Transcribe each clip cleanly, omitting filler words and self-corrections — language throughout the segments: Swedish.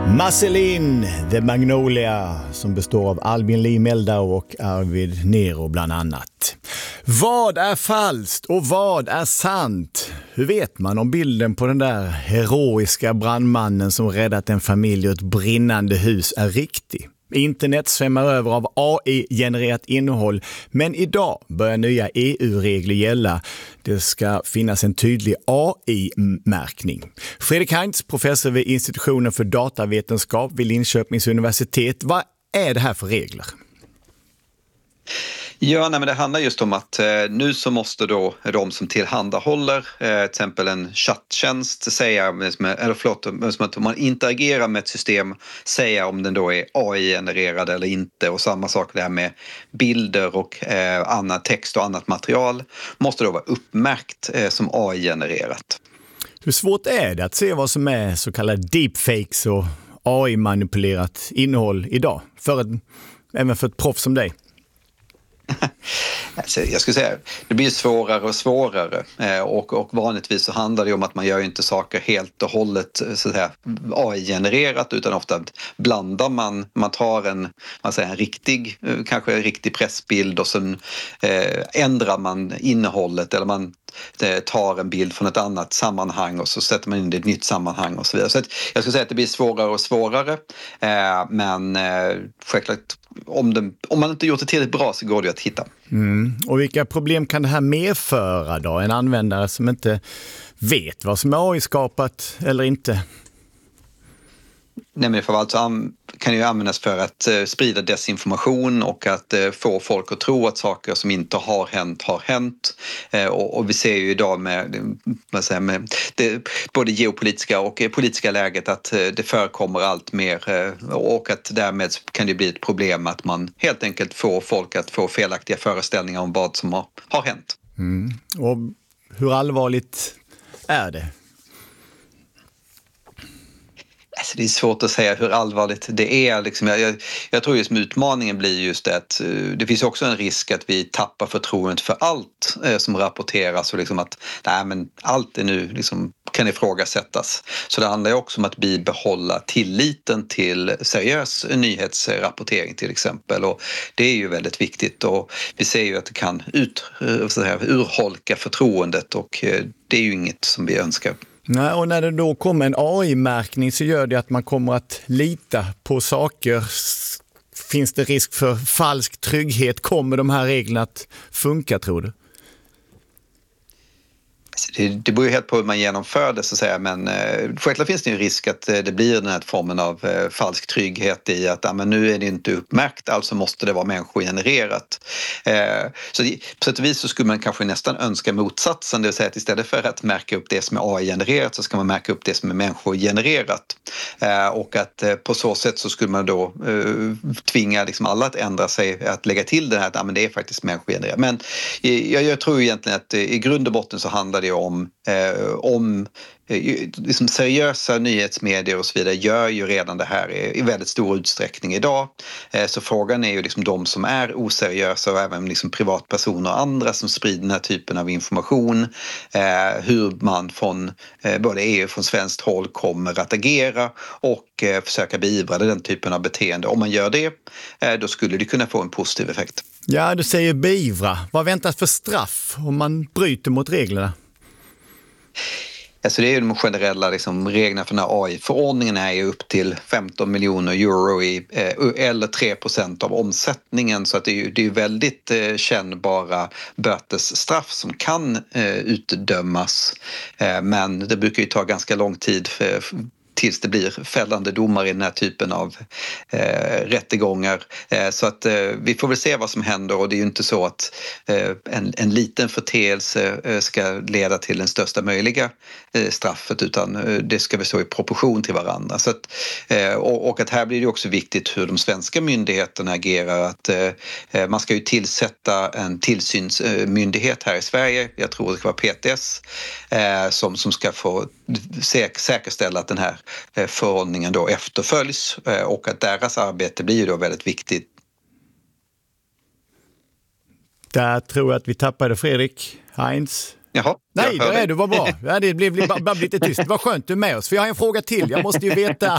Marceline, The Magnolia, som består av Albin Lee Meldau och Arvid Nero bland annat. Vad är falskt och vad är sant? Hur vet man om bilden på den där heroiska brandmannen som räddat en familj ur ett brinnande hus är riktig? Internet svämmar över av AI-genererat innehåll, men idag börjar nya EU-regler gälla. Det ska finnas en tydlig AI-märkning. Fredrik Heinz, professor vid institutionen för datavetenskap vid Linköpings universitet. Vad är det här för regler? Ja, men det handlar just om att nu så måste då de som tillhandahåller till exempel en chatttjänst säga, som att om man interagerar med ett system, säga om den då är AI-genererad eller inte, och samma sak det här med bilder och annan text och annat material måste då vara uppmärkt som AI-genererat. Hur svårt är det att se vad som är så kallade deepfakes och AI-manipulerat innehåll idag? Även för ett proffs som dig? Alltså, jag skulle säga det blir svårare och svårare och vanligtvis så handlar det om att man gör inte saker helt och hållet så att säga AI-genererat, utan ofta blandar man tar en riktig, kanske en riktig pressbild och sen ändrar man innehållet, eller man tar en bild från ett annat sammanhang och så sätter man in det i ett nytt sammanhang och så vidare. Så att jag skulle säga att det blir svårare och svårare, men självklart om man inte gjort det tillräckligt bra så går det att hitta. Och vilka problem kan det här medföra då? En användare som inte vet vad som är AI-skapat eller inte? Nej, men framförallt så kan ju användas för att sprida desinformation och att få folk att tro att saker som inte har hänt. Och vi ser ju idag med det både geopolitiska och politiska läget att det förekommer allt mer, och att därmed kan det bli ett problem att man helt enkelt får folk att få felaktiga föreställningar om vad som har hänt. Och hur allvarligt är det? Alltså det är svårt att säga hur allvarligt det är. Jag tror just utmaningen blir just det att det finns också en risk att vi tappar förtroendet för allt som rapporteras, och att allt är nu kan ifrågasättas. Så det handlar ju också om att bibehålla tilliten till seriös nyhetsrapportering till exempel, och det är ju väldigt viktigt, och vi ser ju att det kan urholka förtroendet, och det är ju inget som vi önskar. Nej, och när det då kommer en AI-märkning så gör det att man kommer att lita på saker. Finns det risk för falsk trygghet? Kommer de här reglerna att funka, tror du? Det beror ju helt på hur man genomför det, så att säga, men självklart finns det ju risk att det blir den här formen av falsk trygghet i att men nu är det inte uppmärkt, alltså måste det vara människogenererat. Så på sätt och vis så skulle man kanske nästan önska motsatsen, det vill säga att istället för att märka upp det som är AI-genererat så ska man märka upp det som är människogenererat. Och att på så sätt så skulle man då tvinga alla att ändra sig, att lägga till det här att men det är faktiskt människogenererat. Men jag tror egentligen att i grund och botten så handlar det om seriösa nyhetsmedier och så vidare gör ju redan det här i väldigt stor utsträckning idag. Så frågan är ju de som är oseriösa, och även privatpersoner och andra som sprider den här typen av information, hur man från både EU och från svenskt håll kommer att agera och försöka beivra den typen av beteende. Om man gör det, då skulle det kunna få en positiv effekt. Ja, du säger beivra. Vad väntas för straff om man bryter mot reglerna? Alltså det är ju de generella reglerna för den här AI-förordningen är ju upp till 15 miljoner euro eller 3% av omsättningen, så att det är väldigt kännbara bötesstraff som kan utdömas, men det brukar ju ta ganska lång tid tills det blir fällande domar i den här typen av rättegångar. Så att vi får väl se vad som händer, och det är ju inte så att en liten förteelse ska leda till den största möjliga straffet, utan det ska väl stå i proportion till varandra. Så att, och att här blir det också viktigt hur de svenska myndigheterna agerar, att man ska ju tillsätta en tillsynsmyndighet här i Sverige, jag tror det ska vara PTS, som ska få säkerställa att den här förordningen då efterföljs, och att deras arbete blir ju då väldigt viktigt. Där tror jag att vi tappade Fredrik Heinz. Jaha, nej, där är du, vad bra. Ja, det blev bara lite tyst. Vad skönt du är med oss, för jag har en fråga till. Jag måste ju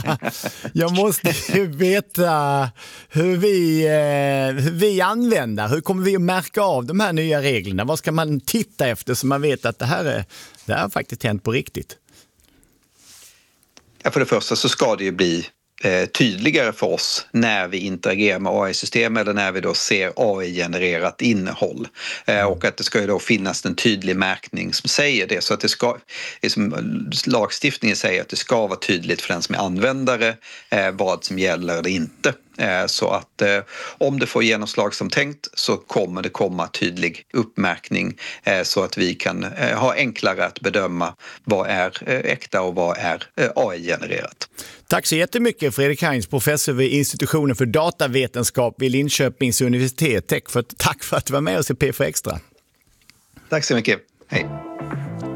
veta hur vi använder. Hur kommer vi att märka av de här nya reglerna? Vad ska man titta efter så man vet att det här har faktiskt hänt på riktigt? Ja, för det första så ska det ju bli tydligare för oss när vi interagerar med AI-system eller när vi då ser AI-genererat innehåll. Och att det ska ju då finnas en tydlig märkning som säger det. Så att det ska, lagstiftningen säger att det ska vara tydligt för den som är användare vad som gäller eller inte. Så att om det får genomslag som tänkt så kommer det komma tydlig uppmärkning så att vi kan ha enklare att bedöma vad är äkta och vad är AI-genererat. Tack så jättemycket Fredrik Heinz, professor vid institutionen för datavetenskap vid Linköpings universitet. Tack för att du var med oss i P4 Extra. Tack så mycket. Hej.